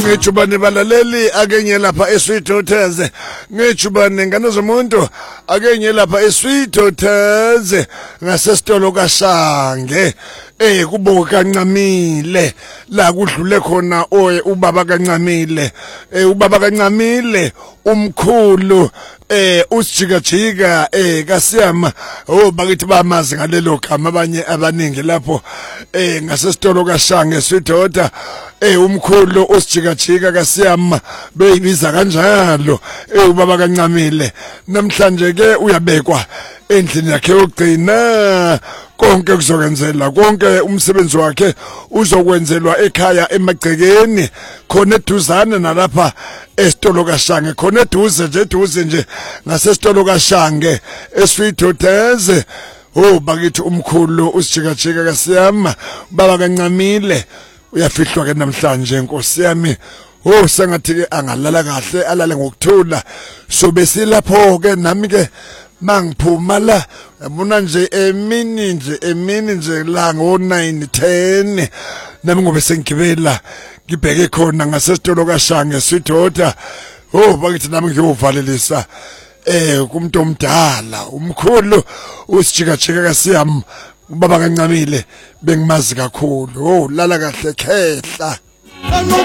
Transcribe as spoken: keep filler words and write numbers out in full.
Ngijubane balaleli akenye lapha eSweet Hotels ngijubane ngane zomuntu akenye lapha eSweet Hotels ngasesitolo kaShange eh kubuka kancamile la kudlule khona oye ubaba kancamile eh ubaba kancamile umkhulu eh usijikajika eh kasiyama oh bakithi bamazi ngalelo gama abanye abaningi lapho eh ngasesitolo kaShange Sweet Hotel eh umkhulu usijikajika kasiyama beyibiza kanjalo eh ubaba kancamile namhlanje ke uyabekwa endlini yakhe yokugcina konke kuzokwenzela konke umsebenzi wakhe uzokwenzelwa ekhaya emagcekeni khona eduzane nalapha esitolo kaShange khona eduze nje eduze nje ngasesitolo kaShange eSweet Hotels oh bakithi umkhulu usijikajika kasiyama baba kancamile uyafihlwa ke namhlanje inkosi yami oh sengathi ke angalala kahle alale ngokuthula so besilapho ke nami ke mangiphuma la yabona nje emini nje emini nje la ngo nine ten nami ngobe sengigibela ngibheke khona ngasesitolo kaShange Sweet Hotel oh bakithi nami ngiyovalelisa eh kumuntu omdala umkhulu usijikajika kasiyami ubaba kancamile bengimazi kakhulu oh lala kahle khehla